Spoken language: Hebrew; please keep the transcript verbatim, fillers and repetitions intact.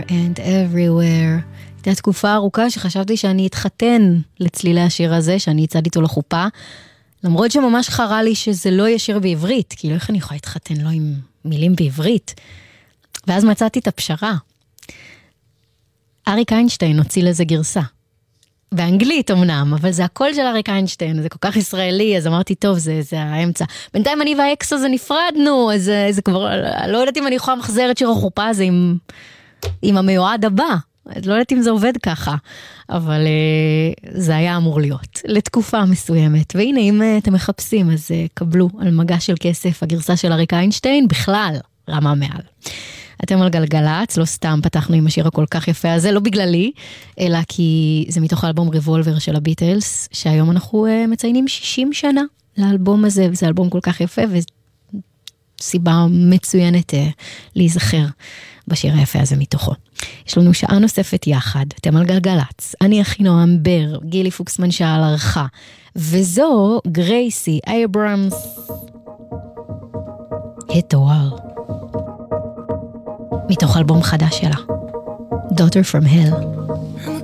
And everywhere. הייתה תקופה ארוכה שחשבתי שאני אתחתן לצלילי השיר הזה, שאני אצעד איתו לחופה, למרות שממש חרה לי שזה לא יהיה שיר בעברית, כאילו איך אני יכולה להתחתן לא עם מילים בעברית? ואז מצאתי את הפשרה. אריק איינשטיין הוציא לזה גרסה. באנגלית אמנם, אבל זה הכל של אריק איינשטיין, זה כל כך ישראלי, אז אמרתי, טוב, זה, זה האמצע. בינתיים אני והאקס הזה נפרדנו, אז זה כבר, לא יודעת אם אני יכולה מחזר את שיר החופה הזה עם, עם המיועד הבא. לא יודעת אם זה עובד ככה, אבל uh, זה היה אמור להיות, לתקופה מסוימת. והנה, אם uh, אתם מחפשים, אז uh, קבלו על מגע של כסף, הגרסה של אריק איינשטיין, בכלל, רמה מעל. אתם על גלגלץ, לא סתם פתחנו עם השיר הכל כך יפה הזה, לא בגללי, אלא כי זה מתוך האלבום ריבולבר של הביטלס, שהיום אנחנו uh, מציינים שישים שנה לאלבום הזה, וזה אלבום כל כך יפה, וסיבה מצוינת uh, להיזכר בשיר היפה הזה מתוכו. יש לנו שעה נוספת יחד, אתם על גלגלץ, אני אחינועם בר, גילי פוקסמן שעל ערכה, וזו גרייסי אייברמס, Hit the Wall. מתוך אלבום חדש שלה, Daughter from Hell.